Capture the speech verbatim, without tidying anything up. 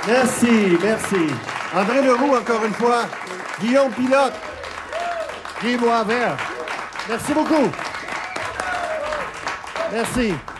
Merci, merci. André Leroux, encore une fois. Guillaume Pilote. Guy Boisvert. Merci beaucoup. Merci.